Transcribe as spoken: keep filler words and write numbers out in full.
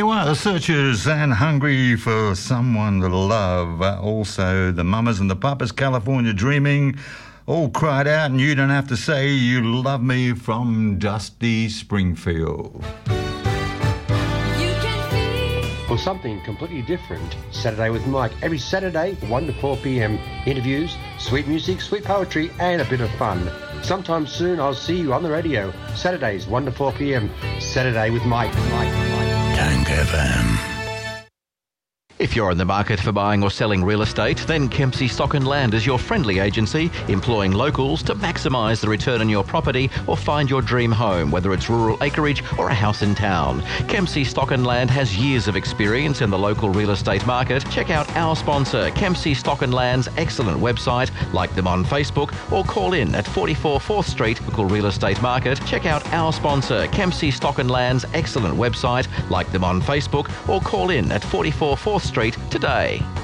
you are, the Searchers and Hungry for Someone to Love. Uh, also, the Mamas and the Papas, California Dreaming, all cried out, and you don't have to say you love me from Dusty Springfield. Or something completely different. Saturday with Mike. Every Saturday, one to four p.m. Interviews, sweet music, sweet poetry, and a bit of fun. Sometime soon, I'll see you on the radio. Saturdays, one to four p.m. Saturday with Mike. Mike, Mike. Tank F M. If you're in the market for buying or selling real estate, then Kempsey Stock and Land is your friendly agency, employing locals to maximise the return on your property or find your dream home, whether it's rural acreage or a house in town. Kempsey Stock and Land has years of experience in the local real estate market. Check out our sponsor, Kempsey Stock and Land's excellent website, like them on Facebook, or call in at forty-four fourth Street, local real estate market. Check out our sponsor, Kempsey Stock and Land's excellent website, like them on Facebook, or call in at forty-four fourth Street today.